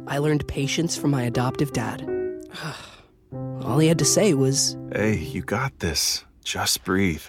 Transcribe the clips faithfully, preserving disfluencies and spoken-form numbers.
I learned patience from my adoptive dad. All he had to say was, "Hey, you got this. Just breathe."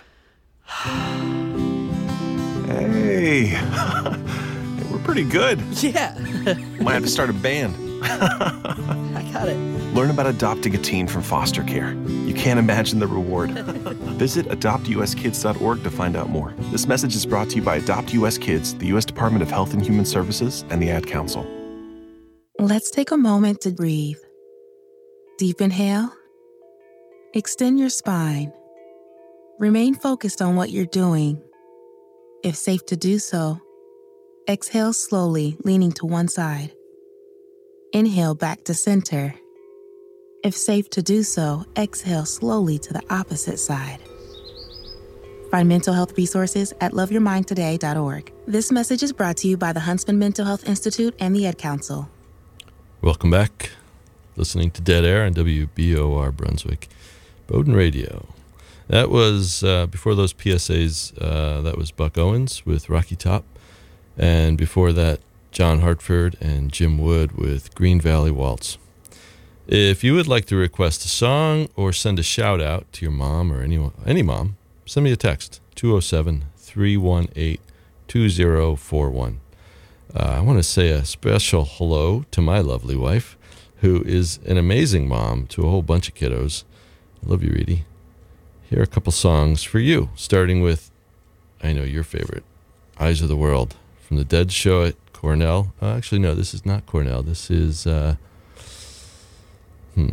Hey, we're pretty good. Yeah. Might have to start a band. I got it. Learn about adopting a teen from foster care. You can't imagine the reward. Visit adopt u s kids dot org to find out more. This message is brought to you by Adopt U S Kids, the U S Department of Health and Human Services, and the Ad Council. Let's take a moment to breathe. Deep inhale. Extend your spine. Remain focused on what you're doing. If safe to do so, exhale slowly, leaning to one side. Inhale back to center. If safe to do so, exhale slowly to the opposite side. Find mental health resources at love your mind today dot org. This message is brought to you by the Huntsman Mental Health Institute and the Ad Council. Welcome back. Listening to Dead Air on W B O R Brunswick, Bowdoin Radio. That was, uh, before those P S As, uh, that was Buck Owens with Rocky Top. And before that, John Hartford and Jim Wood with Green Valley Waltz. If you would like to request a song or send a shout out to your mom or anyone, any mom, send me a text, two oh seven, three one eight, two oh four one. Uh, I want to say a special hello to my lovely wife, who is an amazing mom to a whole bunch of kiddos. I love you, Reedy. Here are a couple songs for you, starting with, I know your favorite, Eyes of the World, from the Dead Show at Cornell. Uh, actually, no, this is not Cornell. This is, uh, hmm.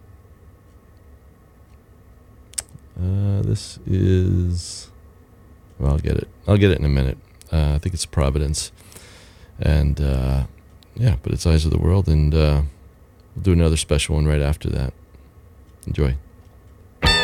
Uh, this is, well, I'll get it. I'll get it in a minute. Uh, I think it's Providence. And, uh, yeah, but it's Eyes of the World, and uh, we'll do another special one right after that. Enjoy.